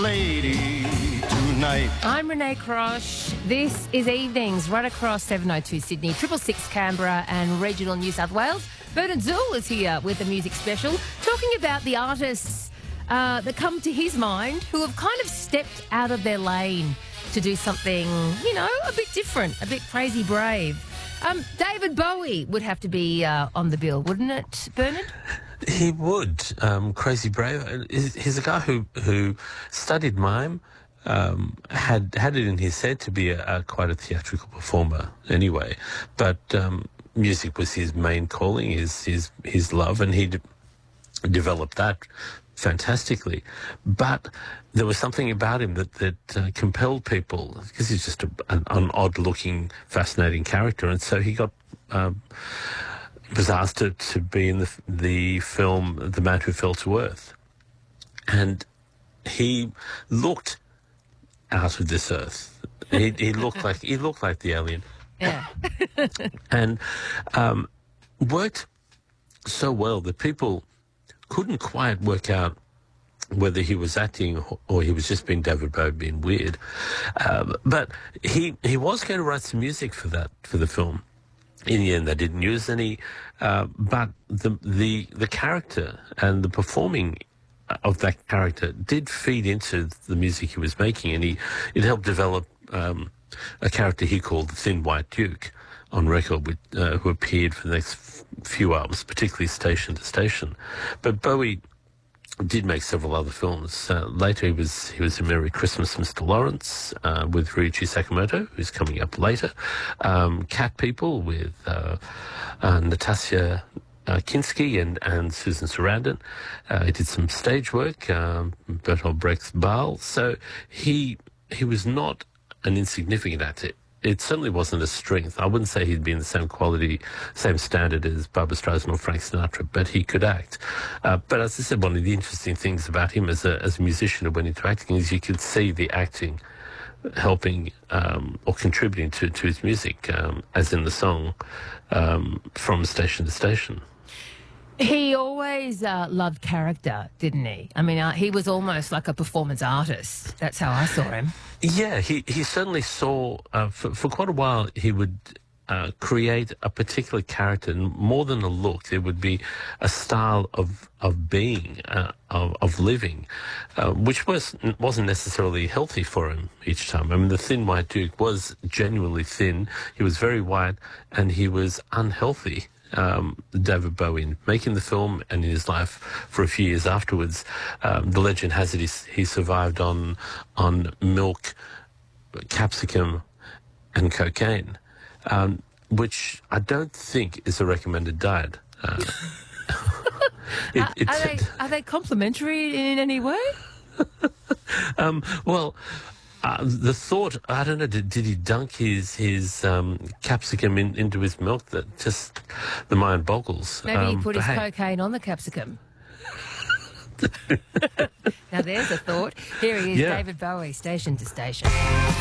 lady tonight. I'm Renee Crosh. This is Evenings right across 702 Sydney, 666 Canberra and regional New South Wales. Bernard Zool is here with a music special talking about the artists that come to his mind who have kind of stepped out of their lane to do something, you know, a bit different, a bit crazy brave. David Bowie would have to be on the bill, wouldn't it, Bernard? He would. Crazy brave. He's a guy who studied mime, had it in his head to be quite a theatrical performer anyway, but music was his main calling, his love, and he developed that fantastically. But there was something about him that compelled people, because he's just an odd-looking, fascinating character, and so he got was asked to be in the film The Man Who Fell to Earth, and he looked out of this earth. He looked like the alien. Yeah. And worked so well that people couldn't quite work out whether he was acting or he was just being David Bowie, being weird. But he was going to write some music for the film. In the end, they didn't use any, but the character and the performing of that character did feed into the music he was making, and it helped develop a character he called the Thin White Duke on record, who appeared for the next few albums, particularly Station to Station. But Bowie did make several other films. Later, he was in Merry Christmas, Mr. Lawrence, with Ryuichi Sakamoto, who's coming up later. Cat People with Natasha Kinski and Susan Sarandon. He did some stage work, Bertolt Brecht's Baal. So he was not an insignificant actor. It certainly wasn't a strength. I wouldn't say he'd be in the same quality, same standard as Barbra Streisand or Frank Sinatra, but he could act. But as I said, one of the interesting things about him as a musician who went into acting is you could see the acting helping or contributing to his music, as in the song From Station to Station. He always loved character, didn't he? I mean, he was almost like a performance artist. That's how I saw him. Yeah, he certainly saw, for quite a while, he would create a particular character, and more than a look, there would be a style of being, of living, which wasn't necessarily healthy for him each time. I mean, the Thin White Duke was genuinely thin, he was very white, and he was unhealthy. David Bowie, making the film and in his life for a few years afterwards, the legend has it he survived on milk, capsicum, and cocaine, which I don't think is a recommended diet. Are they complementary in any way? Well, the thought, I don't know, did he dunk his capsicum into his milk? That just, the mind boggles. Maybe he put his cocaine on the capsicum. Now there's a thought. Here he is, David Bowie, Station to Station.